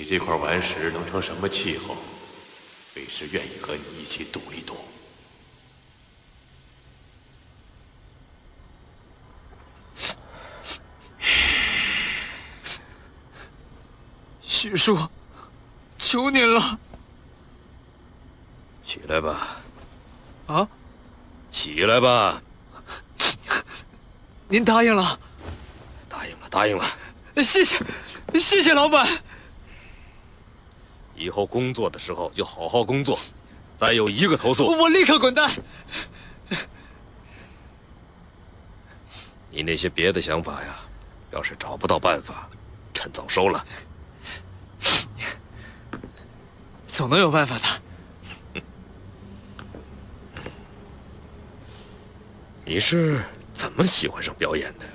你这块顽石能成什么气候？为师愿意和你一起赌一赌。 许叔，求您了！ 起来吧。 啊！ 起来吧。 您答应了？ 答应了，答应了。 谢谢，谢谢老板。 以后工作的时候就好好工作，再有一个投诉， 我立刻滚蛋。 你那些别的想法呀，要是找不到办法，趁早收了。 总能有办法的。 你是怎么喜欢上表演的？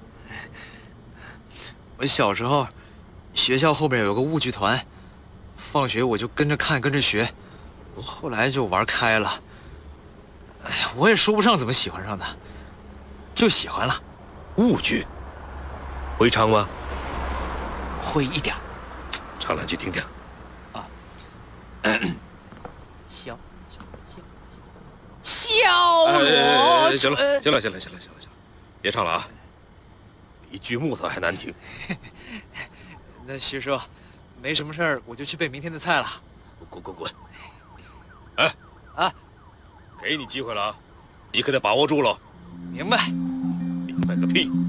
我小时候，学校后边有个舞剧团，放学我就跟着看，跟着学，后来就玩开了。哎呀，我也说不上怎么喜欢上的，就喜欢了。 舞剧，会唱吗？ 会一点。 唱两句听听。 啊。笑我。 行了，行了，行了，行了，行了，别唱了啊！比锯木头还难听。 那徐叔，没什么事儿，我就去备明天的菜了。 滚滚滚！哎， 啊， 给你机会了啊，你可得把握住了。 明白。 明白个屁！